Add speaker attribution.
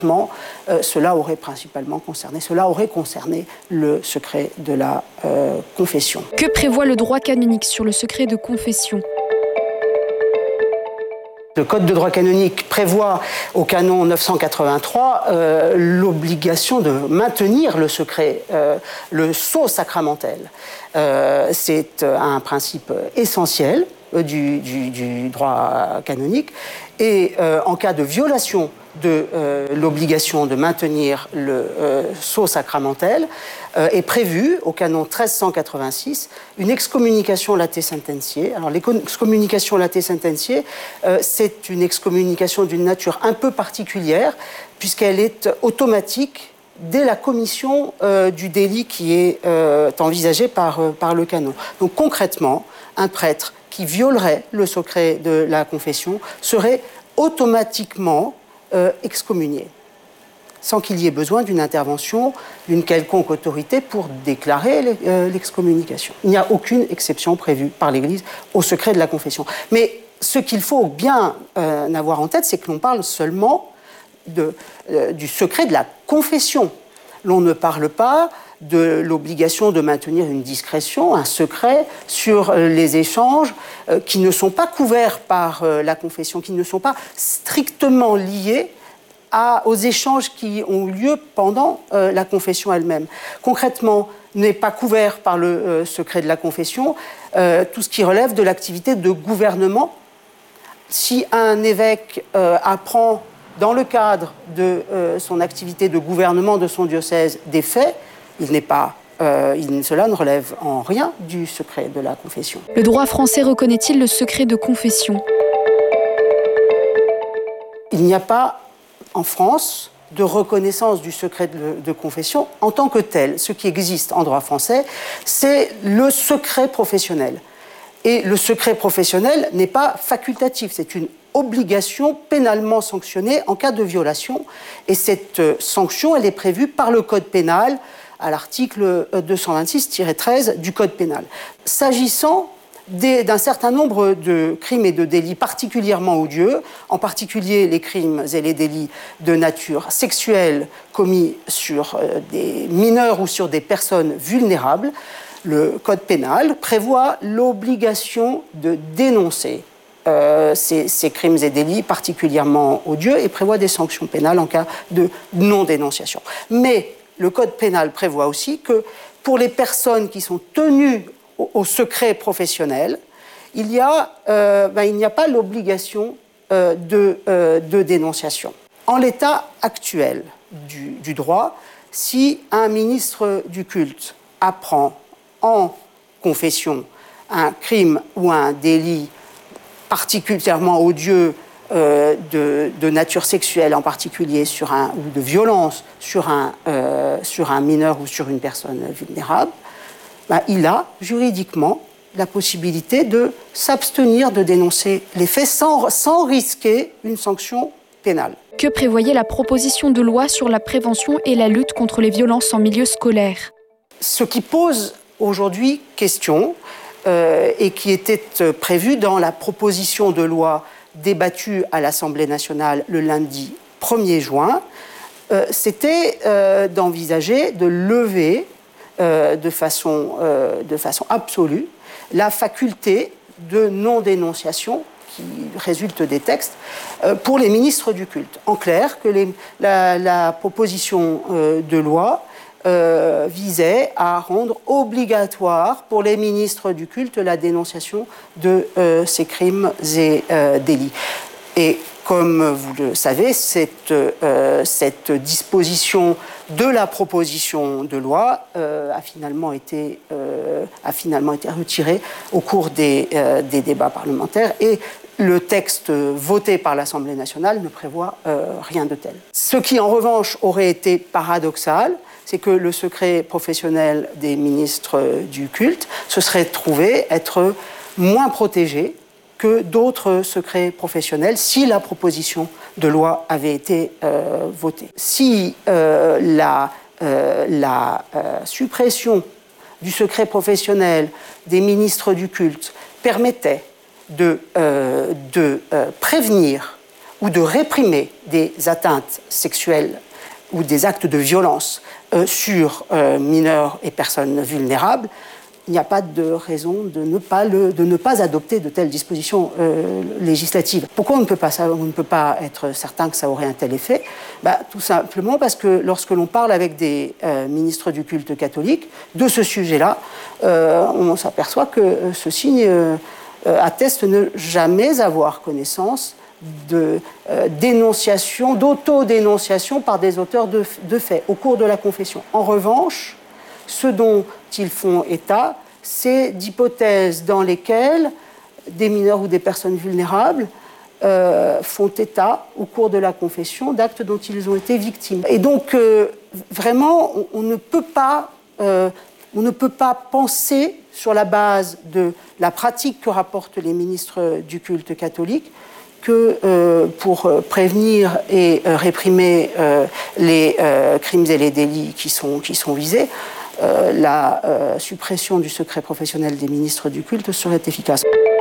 Speaker 1: Cela aurait concerné le secret de la confession.
Speaker 2: Que prévoit le droit canonique sur le secret de confession ?
Speaker 1: Le Code de droit canonique prévoit au canon 983 l'obligation de maintenir le secret, le sceau sacramentel. C'est un principe essentiel du droit canonique et en cas de violation de l'obligation de maintenir le sceau sacramentel est prévue au canon 1386 une excommunication late sententiae. Alors l'excommunication late sententiae, c'est une excommunication d'une nature un peu particulière puisqu'elle est automatique dès la commission du délit qui est envisagé par le canon. Donc concrètement, un prêtre qui violerait le secret de la confession serait automatiquement excommunié, sans qu'il y ait besoin d'une intervention d'une quelconque autorité pour déclarer l'excommunication. Il n'y a aucune exception prévue par l'Église au secret de la confession. Mais ce qu'il faut bien avoir en tête, c'est que l'on parle seulement du secret de la confession. L'on ne parle pas de l'obligation de maintenir une discrétion, un secret sur les échanges qui ne sont pas couverts par la confession, qui ne sont pas strictement liés aux échanges qui ont eu lieu pendant la confession elle-même. Concrètement, n'est pas couvert par le secret de la confession tout ce qui relève de l'activité de gouvernement. Si un évêque apprend dans le cadre de son activité de gouvernement de son diocèse des faits, cela ne relève en rien du secret de la confession.
Speaker 2: Le droit français reconnaît-il le secret de confession ?
Speaker 1: Il n'y a pas en France de reconnaissance du secret de confession en tant que tel. Ce qui existe en droit français, c'est le secret professionnel. Et le secret professionnel n'est pas facultatif, c'est une obligation pénalement sanctionnée en cas de violation. Et cette sanction, elle est prévue par le Code pénal, à l'article 226-13 du Code pénal. S'agissant d'un certain nombre de crimes et de délits particulièrement odieux, en particulier les crimes et les délits de nature sexuelle commis sur des mineurs ou sur des personnes vulnérables, le Code pénal prévoit l'obligation de dénoncer ces crimes et délits particulièrement odieux et prévoit des sanctions pénales en cas de non-dénonciation. Mais le Code pénal prévoit aussi que pour les personnes qui sont tenues au secret professionnel, il n'y a pas l'obligation de dénonciation. En l'état actuel du droit, si un ministre du culte apprend en confession un crime ou un délit particulièrement odieux de nature sexuelle en particulier ou de violence sur un mineur ou sur une personne vulnérable, il a juridiquement la possibilité de s'abstenir de dénoncer les faits sans risquer une sanction pénale.
Speaker 2: Que prévoyait la proposition de loi sur la prévention et la lutte contre les violences en milieu scolaire ?
Speaker 1: Ce qui pose aujourd'hui question et qui était prévu dans la proposition de loi débattue à l'Assemblée nationale le lundi 1er juin, c'était d'envisager de lever de façon absolue la faculté de non-dénonciation qui résulte des textes pour les ministres du culte. En clair, que la proposition de loi visait à rendre obligatoire pour les ministres du culte la dénonciation de ces crimes et délits. Et comme vous le savez, cette disposition de la proposition de loi a finalement été retirée au cours des débats parlementaires et le texte voté par l'Assemblée nationale ne prévoit rien de tel. Ce qui, en revanche, aurait été paradoxal, c'est que le secret professionnel des ministres du culte se serait trouvé être moins protégé que d'autres secrets professionnels si la proposition de loi avait été votée. Si la suppression du secret professionnel des ministres du culte permettait de prévenir ou de réprimer des atteintes sexuelles ou des actes de violence sur mineurs et personnes vulnérables, il n'y a pas de raison de ne pas adopter de telles dispositions législatives. Pourquoi on ne peut pas être certain que ça aurait un tel effet ? Tout simplement parce que lorsque l'on parle avec des ministres du culte catholique de ce sujet-là, on s'aperçoit que ceux-ci attestent ne jamais avoir connaissance de dénonciation, d'autodénonciation par des auteurs de faits au cours de la confession. En revanche, ce dont ils font état, c'est d'hypothèses dans lesquelles des mineurs ou des personnes vulnérables font état au cours de la confession d'actes dont ils ont été victimes. Et donc, vraiment, on ne peut pas penser, sur la base de la pratique que rapportent les ministres du culte catholique, que pour prévenir et réprimer les crimes et les délits qui sont visés, la suppression du secret professionnel des ministres du culte serait efficace.